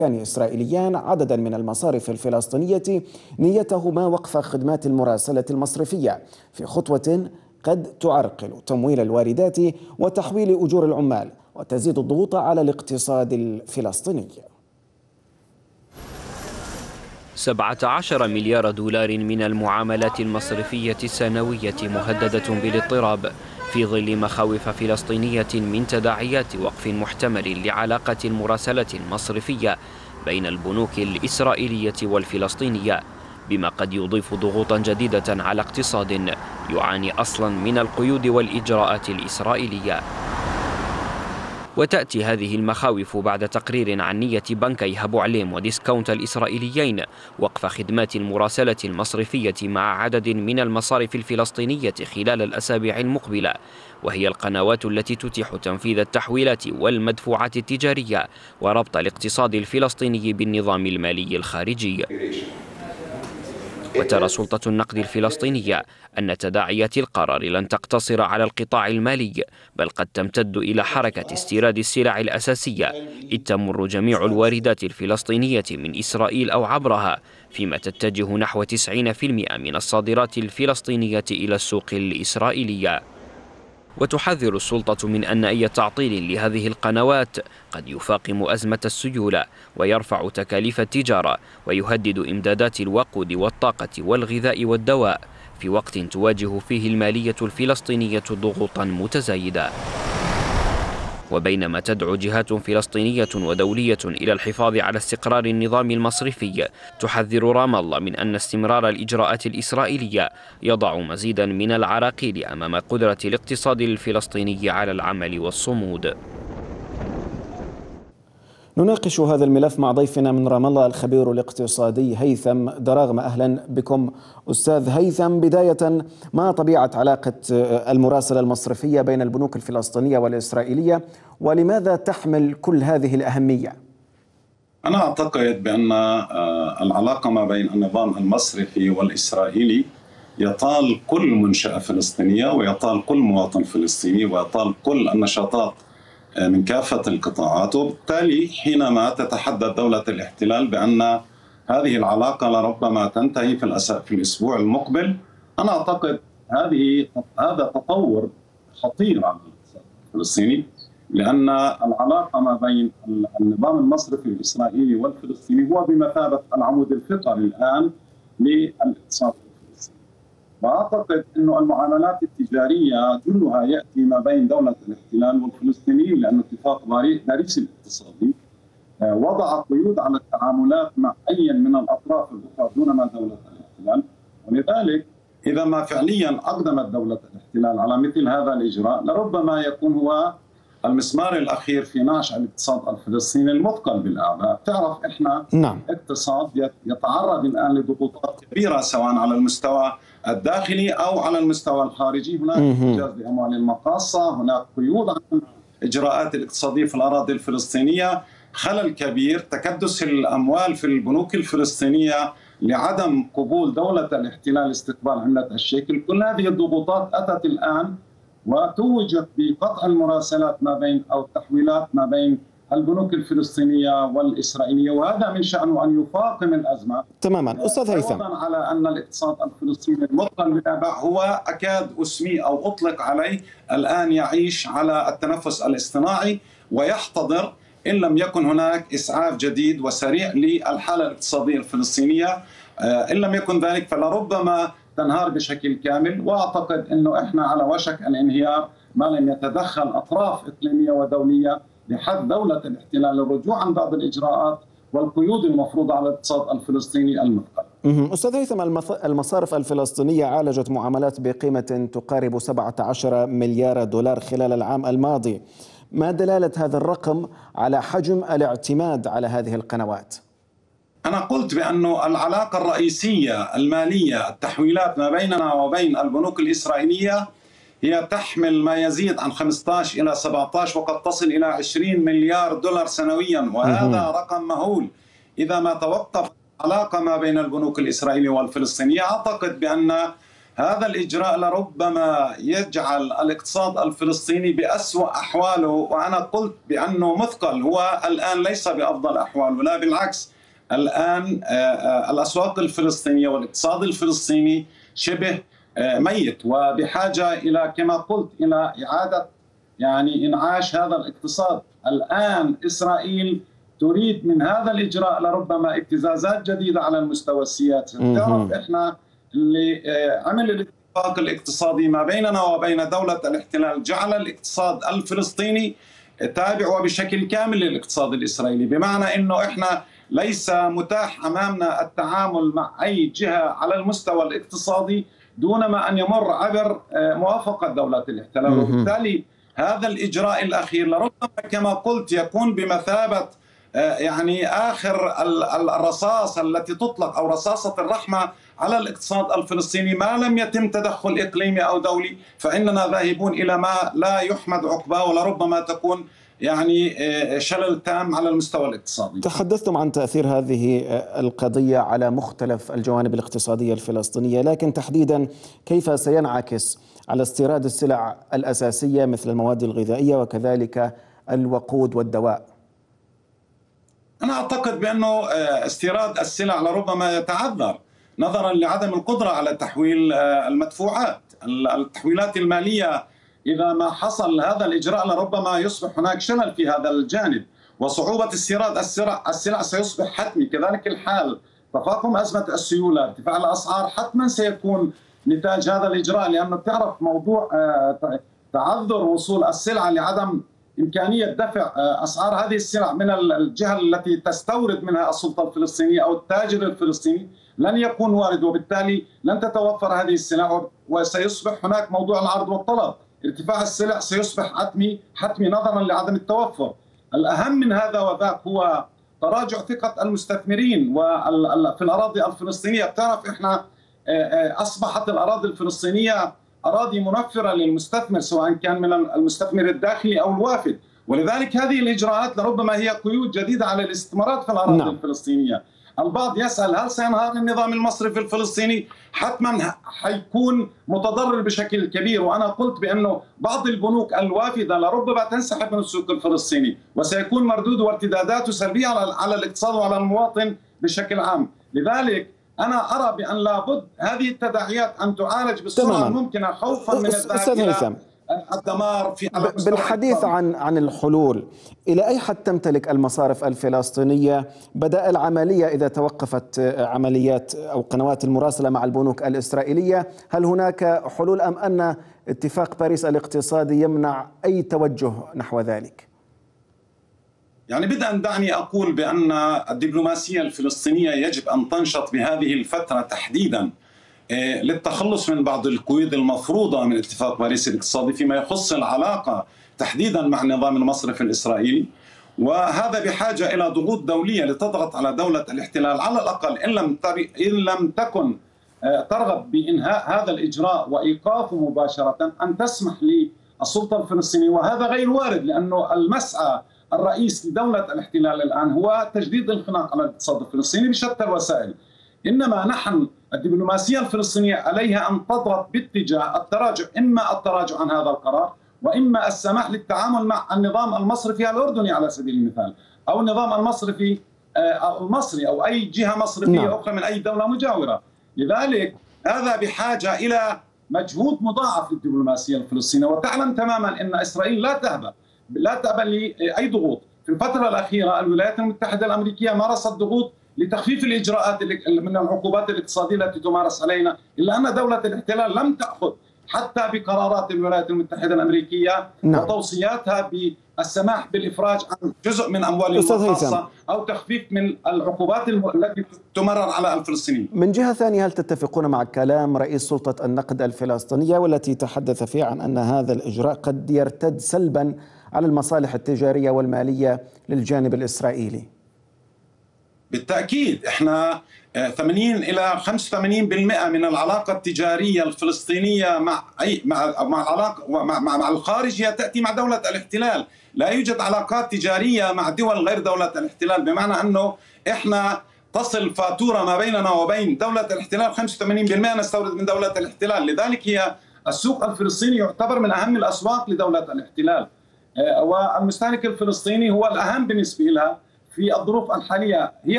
إسرائيليان عددا من المصارف الفلسطينية نيتهما وقف خدمات المراسلة المصرفية في خطوة قد تعرقل تمويل الواردات وتحويل أجور العمال وتزيد الضغوط على الاقتصاد الفلسطيني. 17 مليار دولار من المعاملات المصرفية السنوية مهددة بالاضطراب في ظل مخاوف فلسطينية من تداعيات وقف محتمل لعلاقة المراسلة المصرفية بين البنوك الإسرائيلية والفلسطينية، بما قد يضيف ضغوطا جديدة على اقتصاد يعاني أصلا من القيود والإجراءات الإسرائيلية. وتأتي هذه المخاوف بعد تقرير عن نية بنكي أبو عليم وديسكاونت الإسرائيليين وقف خدمات المراسلة المصرفية مع عدد من المصارف الفلسطينية خلال الأسابيع المقبلة، وهي القنوات التي تتيح تنفيذ التحويلات والمدفوعات التجارية وربط الاقتصاد الفلسطيني بالنظام المالي الخارجي. وترى سلطة النقد الفلسطينية أن تداعيات القرار لن تقتصر على القطاع المالي، بل قد تمتد إلى حركة استيراد السلع الأساسية، إذ تمر جميع الواردات الفلسطينية من إسرائيل أو عبرها، فيما تتجه نحو 90% من الصادرات الفلسطينية إلى السوق الإسرائيلية. وتحذر السلطة من أن أي تعطيل لهذه القنوات قد يفاقم أزمة السيولة ويرفع تكاليف التجارة ويهدد إمدادات الوقود والطاقة والغذاء والدواء، في وقت تواجه فيه المالية الفلسطينية ضغوطا متزايدة. وبينما تدعو جهات فلسطينية ودولية إلى الحفاظ على استقرار النظام المصرفي، تحذر رام الله من أن استمرار الإجراءات الإسرائيلية يضع مزيدا من العراقيل أمام قدرة الاقتصاد الفلسطيني على العمل والصمود. نناقش هذا الملف مع ضيفنا من رام الله الخبير الاقتصادي هيثم دراغم. أهلا بكم أستاذ هيثم. بداية، ما طبيعة علاقة المراسلة المصرفية بين البنوك الفلسطينية والإسرائيلية، ولماذا تحمل كل هذه الأهمية؟ أنا أعتقد بأن العلاقة ما بين النظام المصرفي والإسرائيلي يطال كل منشأة فلسطينية ويطال كل مواطن فلسطيني ويطال كل النشاطات من كافة القطاعات، وبالتالي حينما تتحدث دولة الاحتلال بأن هذه العلاقة لربما تنتهي في الأسبوع المقبل، أنا أعتقد هذا تطور خطير على الاقتصاد الفلسطيني، لأن العلاقة ما بين النظام المصرفي الإسرائيلي والفلسطيني هو بمثابة العمود الفقري الآن للاقتصاد الفلسطيني. وأعتقد أن المعاملات التجارية جلها يأتي ما بين دولة الاحتلال والفلسطينيين، لأن اتفاق باريس الاقتصادي وضع قيود على التعاملات مع أي من الأطراف الأخرى دون ما دولة الاحتلال، ولذلك إذا ما فعليا أقدمت دولة الاحتلال على مثل هذا الإجراء لربما يكون هو المسمار الأخير في نعش الاقتصاد الفلسطيني المثقل بالأعباء. تعرف إحنا اقتصاد يتعرض الآن لضغوطات كبيرة سواء على المستوى الداخلي أو على المستوى الخارجي. هناك إنجاز لأموال المقاصة، هناك قيود على الإجراءات الاقتصادية في الأراضي الفلسطينية، خلل كبير، تكدس الأموال في البنوك الفلسطينية لعدم قبول دولة الاحتلال استقبال عملة الشيكل. كل هذه الضغوطات أتت الآن وتوجت بقطع المراسلات ما بين أو التحويلات ما بين البنوك الفلسطينية والإسرائيلية، وهذا من شأنه أن يفاقم الأزمة تماما. أستاذ هيثم، على أن الاقتصاد الفلسطيني المثقل بالأعباء هو أكاد أسمي أو أطلق عليه الآن يعيش على التنفس الاصطناعي ويحتضر إن لم يكن هناك إسعاف جديد وسريع للحالة الاقتصادية الفلسطينية. إن لم يكن ذلك فلربما تنهار بشكل كامل، وأعتقد أنه إحنا على وشك الانهيار ما لم يتدخل أطراف إقليمية ودولية بحث دولة الاحتلال للرجوع عن بعض الإجراءات والقيود المفروضة على الاقتصاد الفلسطيني المثقل. أستاذ هيثم، المصارف الفلسطينية عالجت معاملات بقيمة تقارب 17 مليار دولار خلال العام الماضي. ما دلالة هذا الرقم على حجم الاعتماد على هذه القنوات؟ أنا قلت بأن العلاقة الرئيسية المالية، التحويلات ما بيننا وبين البنوك الإسرائيلية، هي تحمل ما يزيد عن 15 إلى 17 وقد تصل إلى 20 مليار دولار سنويا، وهذا رقم مهول. إذا ما توقف العلاقة ما بين البنوك الإسرائيلية والفلسطينية، أعتقد بأن هذا الإجراء لربما يجعل الاقتصاد الفلسطيني بأسوأ أحواله، وأنا قلت بأنه مثقل، هو الآن ليس بأفضل أحواله، لا بالعكس. الآن الأسواق الفلسطينية والاقتصاد الفلسطيني شبه ميت، وبحاجة إلى كما قلت إلى إعادة إنعاش هذا الاقتصاد. الآن إسرائيل تريد من هذا الإجراء لربما ابتزازات جديدة على المستوى السياسي. تعرف إحنا اللي عمل الاتفاق الاقتصادي ما بيننا وبين دولة الاحتلال جعل الاقتصاد الفلسطيني تابع وبشكل كامل للاقتصاد الإسرائيلي، بمعنى أنه إحنا ليس متاح أمامنا التعامل مع أي جهة على المستوى الاقتصادي دون ما أن يمر عبر موافقة دولة الاحتلال. وبالتالي هذا الإجراء الأخير لربما كما قلت يكون بمثابة آخر الرصاص التي تطلق أو رصاصة الرحمة على الاقتصاد الفلسطيني. ما لم يتم تدخل إقليمي أو دولي فإننا ذاهبون إلى ما لا يحمد عقباه، ولربما تكون شلل تام على المستوى الاقتصادي. تحدثتم عن تأثير هذه القضية على مختلف الجوانب الاقتصادية الفلسطينية، لكن تحديدا كيف سينعكس على استيراد السلع الأساسية مثل المواد الغذائية وكذلك الوقود والدواء؟ أنا أعتقد بأنه استيراد السلع لربما يتعذر نظرا لعدم القدرة على تحويل المدفوعات، التحويلات المالية. إذا ما حصل هذا الإجراء لربما يصبح هناك شلل في هذا الجانب، وصعوبة استيراد السلع سيصبح حتمي. كذلك الحال تفاقم أزمة السيولة، ارتفاع الأسعار حتما سيكون نتاج هذا الإجراء، لأنه تعرف موضوع تعذر وصول السلع لعدم إمكانية دفع أسعار هذه السلع من الجهة التي تستورد منها السلطة الفلسطينية أو التاجر الفلسطيني لن يكون وارد، وبالتالي لن تتوفر هذه السلع، وسيصبح هناك موضوع العرض والطلب. ارتفاع السلع سيصبح حتمي نظرا لعدم التوفر. الأهم من هذا وذاك هو تراجع ثقة المستثمرين في الأراضي الفلسطينية. بتعرف إحنا أصبحت الأراضي الفلسطينية أراضي منفرة للمستثمر، سواء كان من المستثمر الداخلي أو الوافد، ولذلك هذه الإجراءات لربما هي قيود جديدة على الاستثمارات في الأراضي الفلسطينية. البعض يسأل هل سينهار النظام المصرفي الفلسطيني؟ حتما حيكون متضرر بشكل كبير، وأنا قلت بأنه بعض البنوك الوافدة لربما تنسحب من السوق الفلسطيني، وسيكون مردود وارتداداته سلبية على الاقتصاد وعلى المواطن بشكل عام. لذلك أنا أرى بأن لابد هذه التداعيات أن تعالج بسرعة ممكنة، خوفا من الذهاب إلى الدمار بالحديث عن الحلول. إلى أي حد تمتلك المصارف الفلسطينية بدائل عملية إذا توقفت عمليات أو قنوات المراسلة مع البنوك الإسرائيلية؟ هل هناك حلول أم أن اتفاق باريس الاقتصادي يمنع أي توجه نحو ذلك؟ بدءا دعني أقول بأن الدبلوماسية الفلسطينية يجب أن تنشط بهذه الفترة تحديدا للتخلص من بعض القيود المفروضة من اتفاق باريس الاقتصادي فيما يخص العلاقة تحديدا مع النظام المصرفي الإسرائيلي، وهذا بحاجة إلى ضغوط دولية لتضغط على دولة الاحتلال على الأقل إن لم تكن ترغب بإنهاء هذا الإجراء وإيقافه مباشرة، أن تسمح للسلطة الفلسطينية. وهذا غير وارد، لأنه المسعى الرئيس لدولة الاحتلال الآن هو تجديد الخناق على الاقتصاد الفلسطيني بشتى الوسائل. إنما نحن الدبلوماسية الفلسطينية عليها أن تضغط باتجاه التراجع، إما التراجع عن هذا القرار وإما السماح للتعامل مع النظام المصرفي الأردني على سبيل المثال، أو النظام المصرفي المصري أو أي جهة مصرفية أخرى من أي دولة مجاورة. لذلك هذا بحاجة إلى مجهود مضاعف للدبلوماسية الفلسطينية، وتعلم تماما أن إسرائيل لا تأبى لأي ضغوط. في الفترة الأخيرة الولايات المتحدة الأمريكية مارست ضغوط لتخفيف الإجراءات من العقوبات الاقتصادية التي تمارس علينا، إلا أن دولة الاحتلال لم تأخذ حتى بقرارات الولايات المتحدة الأمريكية وتوصياتها بالسماح بالإفراج عن جزء من أموالهم الخاصة أو تخفيف من العقوبات التي تمرر على الفلسطينيين. من جهة ثانية، هل تتفقون مع كلام رئيس سلطة النقد الفلسطينية والتي تحدث فيه عن أن هذا الإجراء قد يرتد سلبا على المصالح التجارية والمالية للجانب الإسرائيلي؟ بالتأكيد، احنا 80 إلى 85% من العلاقة التجارية الفلسطينية مع الخارج هي تأتي مع دولة الاحتلال. لا يوجد علاقات تجارية مع دول غير دولة الاحتلال، بمعنى أنه احنا تصل فاتورة ما بيننا وبين دولة الاحتلال 85% نستورد من دولة الاحتلال. لذلك هي السوق الفلسطيني يعتبر من أهم الأسواق لدولة الاحتلال، والمستهلك الفلسطيني هو الأهم بالنسبة لها في الظروف الحالية. هي